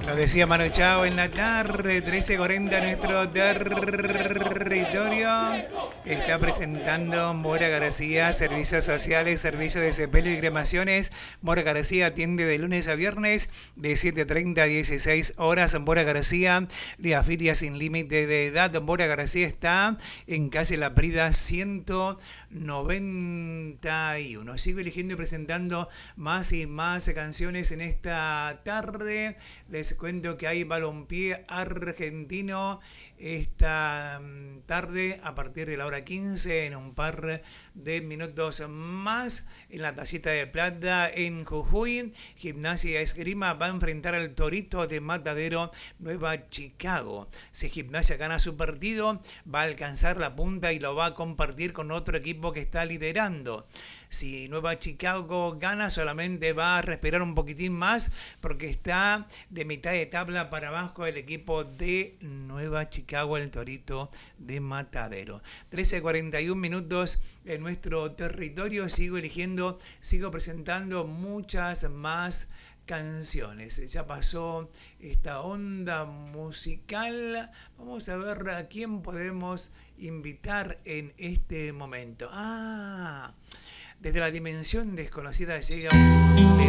Lo decía Manu Chao en la tarde, 13:40 nuestro territorio. Está presentando Mora García, servicios sociales, servicios de sepelio y cremaciones. Mora García atiende de lunes a viernes de 7:30 a 16 horas. Mora García, Liafilia sin límite de edad. Mora García está en calle La Prida 191. Sigo eligiendo y presentando más y más canciones en esta tarde. Les cuento que hay balompié argentino esta tarde a partir de la hora 15, en un par de minutos más, en la Tacita de Plata en Jujuy. Gimnasia Esgrima va a enfrentar al Torito de Matadero, Nueva Chicago. Si Gimnasia gana su partido, va a alcanzar la punta y lo va a compartir con otro equipo que está liderando. Si Nueva Chicago gana, solamente va a respirar un poquitín más porque está de mitad de tabla para abajo el equipo de Nueva Chicago, el Torito de Matadero. 13:41 minutos en nuestro territorio. Sigo presentando muchas más canciones. Ya pasó esta onda musical. Vamos a ver a quién podemos invitar en este momento. Desde la dimensión desconocida llega un